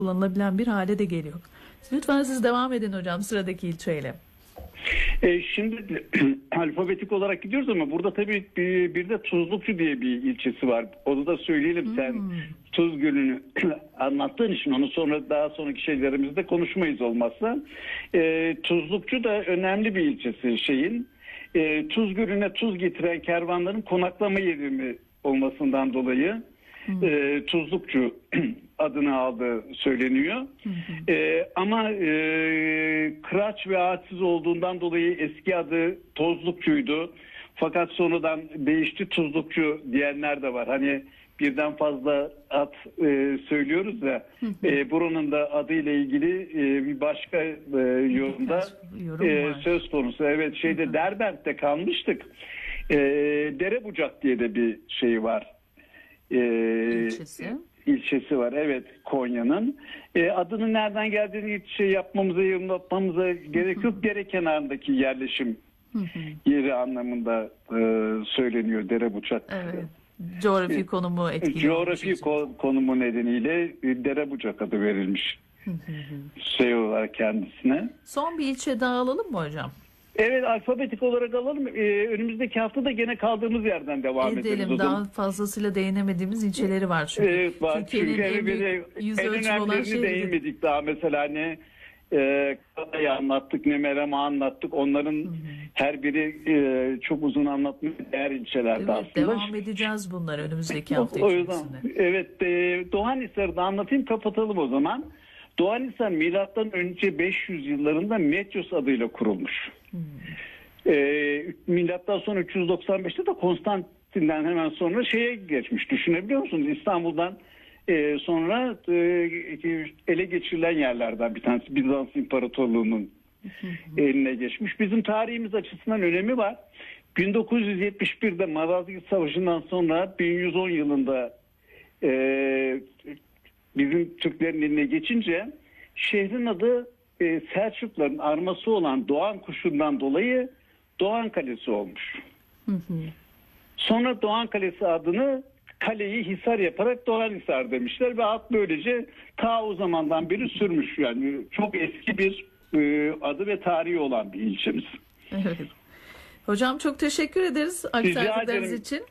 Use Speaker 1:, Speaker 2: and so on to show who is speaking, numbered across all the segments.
Speaker 1: kullanılabilen bir hale de geliyor. Lütfen siz devam edin hocam sıradaki ilçeyle.
Speaker 2: Şimdi alfabetik olarak gidiyoruz ama burada tabii bir de Tuzlukçu diye bir ilçesi var. Onu da söyleyelim. Sen Tuz Gölü'nü anlattığın için onu daha sonraki şeylerimizde konuşmayız olmazsa. Tuzlukçu da önemli bir ilçesi Tuz Gölü'ne tuz getiren kervanların konaklama yeri olmasından dolayı Tuzlukçu adını aldığı söyleniyor. Ama kıraç ve ağaçsız olduğundan dolayı eski adı Tozlukçuydu. Fakat sonradan değişti, Tuzlukçu diyenler de var. Hani birden fazla ad söylüyoruz da buranın da adıyla ilgili bir başka yorumda söz konusu. Evet, Derbent'te kalmıştık. Derebucak diye de bir şey var. İlçesi var, evet, Konya'nın. Adının nereden geldiğini yorumlatmamıza gerek yok. Dere kenarındaki yerleşim yeri anlamında söyleniyor Derebucak.
Speaker 1: Evet. Coğrafi konumu etkili.
Speaker 2: Coğrafi konumu nedeniyle Derebucak adı verilmiş olarak kendisine.
Speaker 1: Son bir ilçe daha alalım mı hocam?
Speaker 2: Evet, alfabetik olarak alalım. Önümüzdeki hafta da gene kaldığımız yerden devam edelim.
Speaker 1: Daha fazlasıyla değinemediğimiz ilçeleri var çünkü.
Speaker 2: Evet, var. Çünkü en önemlilerini değinmedik daha. Mesela ne Kada'yı anlattık, ne Merem'i anlattık. Onların her biri çok uzun anlatmaya değer ilçelerdi aslında.
Speaker 1: Devam edeceğiz bunlar önümüzdeki hafta içerisinde.
Speaker 2: Evet, Doğanhisar'ı da anlatayım, kapatalım o zaman. Doğanhisar milattan önce 500 yıllarında Metyos adıyla kurulmuş. Milattan sonra 395'te de Konstantin'den hemen sonra geçmiş. Düşünebiliyor musunuz? İstanbul'dan sonra ele geçirilen yerlerden bir tanesi, Bizans İmparatorluğu'nun eline geçmiş. Bizim tarihimiz açısından önemi var. 1971'de Malazgirt Savaşı'ndan sonra 1110 yılında bizim Türklerin eline geçince şehrin adı Selçukluların arması olan Doğan kuşundan dolayı Doğan Kalesi olmuş. Sonra Doğan Kalesi adını kaleyi hisar yaparak Doğanhisar demişler ve ad böylece ta o zamandan beri sürmüş. Yani çok eski bir adı ve tarihi olan bir ilçemiz.
Speaker 1: Evet. Hocam çok teşekkür ederiz aktardıklarınız için.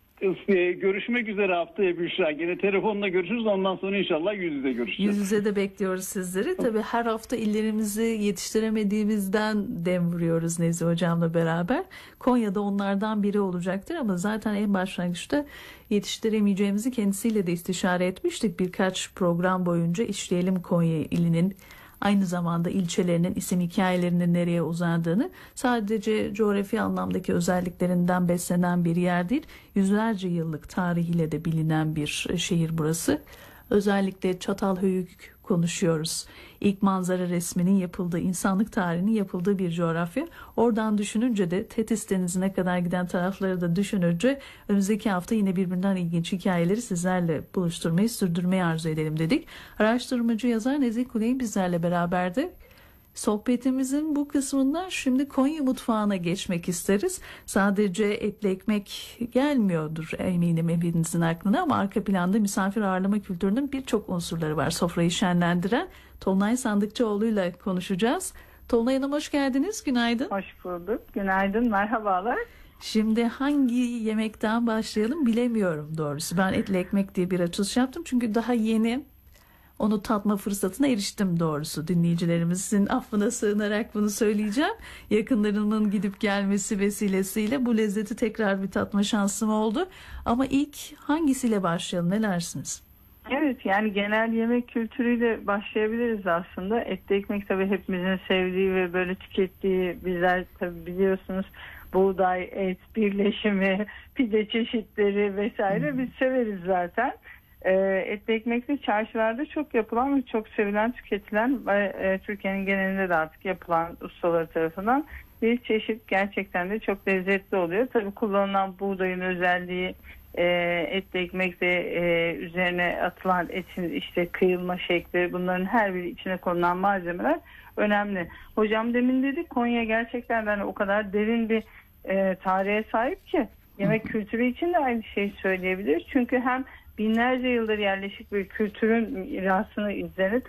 Speaker 2: Görüşmek üzere haftaya Büşra. Gene telefonla görüşürüz. Ondan sonra inşallah yüz yüze görüşeceğiz.
Speaker 1: Yüz yüze de bekliyoruz sizleri. Tabii her hafta illerimizi yetiştiremediğimizden dem vuruyoruz Nevzi Hocam'la beraber. Konya'da onlardan biri olacaktır ama zaten en başlangıçta yetiştiremeyeceğimizi kendisiyle de istişare etmiştik. Birkaç program boyunca işleyelim Konya ilinin aynı zamanda ilçelerinin isim hikayelerinin nereye uzandığını, sadece coğrafi anlamdaki özelliklerinden beslenen bir yer değil, yüzlerce yıllık tarihiyle de bilinen bir şehir burası. Özellikle Çatalhöyük konuşuyoruz. İlk manzara resminin yapıldığı, insanlık tarihinin yapıldığı bir coğrafya. Oradan düşününce de Tetis Denizi'ne kadar giden tarafları da düşününce önümüzdeki hafta yine birbirinden ilginç hikayeleri sizlerle buluşturmayı, sürdürmeyi arzu edelim dedik. Araştırmacı yazar Nezih Kuley bizlerle beraberdi. Sohbetimizin bu kısmından şimdi Konya mutfağına geçmek isteriz. Sadece etli ekmek gelmiyordur eminim hepinizin aklına ama arka planda misafir ağırlama kültürünün birçok unsurları var. Sofrayı şenlendiren Tolunay Sandıkçıoğlu'yla konuşacağız. Tolunay Hanım hoş geldiniz, günaydın.
Speaker 3: Hoş bulduk, günaydın, merhabalar.
Speaker 1: Şimdi hangi yemekten başlayalım bilemiyorum doğrusu. Ben etli ekmek diye bir açılış yaptım çünkü daha yeni onu tatma fırsatına eriştim doğrusu. Dinleyicilerimizin affına sığınarak bunu söyleyeceğim. Yakınlarının gidip gelmesi vesilesiyle bu lezzeti tekrar bir tatma şansım oldu. Ama ilk hangisiyle başlayalım, ne dersiniz?
Speaker 3: Evet, yani genel yemek kültürüyle başlayabiliriz aslında. Etli ekmek tabii hepimizin sevdiği ve böyle tükettiği, bizler tabii biliyorsunuz buğday, et birleşimi, pide çeşitleri vesaire biz severiz zaten. Etli ekmekli çarşılarda çok yapılan ve çok sevilen, tüketilen ve Türkiye'nin genelinde de artık yapılan ustaları tarafından bir çeşit, gerçekten de çok lezzetli oluyor. Tabii kullanılan buğdayın özelliği, etli ekmekte üzerine atılan etin işte kıyılma şekli, bunların her biri içine konulan malzemeler önemli. Hocam demin dedi, Konya gerçekten hani o kadar derin bir tarihe sahip ki yemek kültürü için de aynı şeyi söyleyebiliriz. Çünkü hem binlerce yıldır yerleşik bir kültürün mirasını izlerini